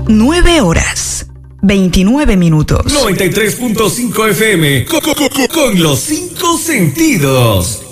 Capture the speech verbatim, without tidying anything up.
nueve horas, veintinueve minutos. noventa y tres punto cinco F M, con, con, con, con los cinco sentidos.